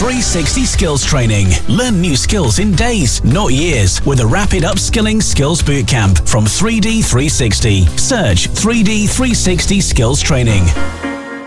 360 Skills Training. Learn new skills in days, not years, with a rapid upskilling skills bootcamp from 3D 360. Search 3D 360 Skills Training.